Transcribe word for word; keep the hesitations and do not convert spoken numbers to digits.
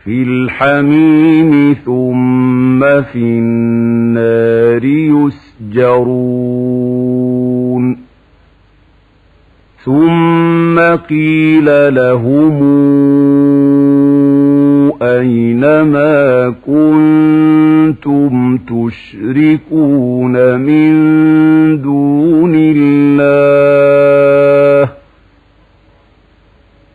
في الحميم ثم في النار يسجرون ثم قيل لهم أين ما كنتم تشركون من دون